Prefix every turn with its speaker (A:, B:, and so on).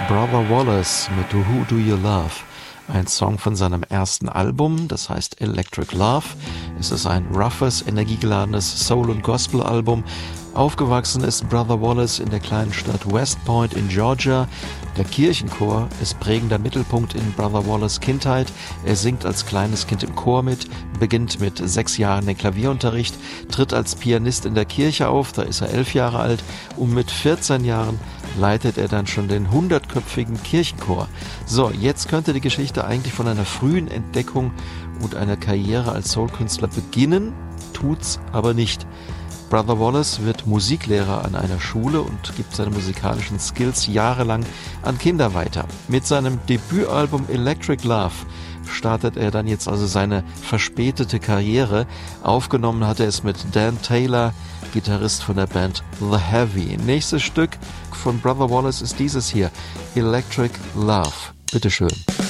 A: Brother Wallace mit Who Do You Love? Ein Song von seinem ersten Album, das heißt Electric Love. Es ist ein roughes, energiegeladenes Soul- und Gospel-Album. Aufgewachsen ist Brother Wallace in der kleinen Stadt West Point in Georgia. Der Kirchenchor ist prägender Mittelpunkt in Brother Wallace' Kindheit. Er singt als kleines Kind im Chor mit, beginnt mit 6 Jahren den Klavierunterricht, tritt als Pianist in der Kirche auf, da ist er 11 Jahre alt, und mit 14 Jahren leitet er dann schon den 100-köpfigen Kirchenchor. So, jetzt könnte die Geschichte eigentlich von einer frühen Entdeckung und einer Karriere als Soul-Künstler beginnen, tut's aber nicht. Brother Wallace wird Musiklehrer an einer Schule und gibt seine musikalischen Skills jahrelang an Kinder weiter. Mit seinem Debütalbum Electric Love startet er dann jetzt also seine verspätete Karriere. Aufgenommen hat er es mit Dan Taylor, Gitarrist von der Band The Heavy. Nächstes Stück von Brother Wallace ist dieses hier, Electric Love. Bitteschön.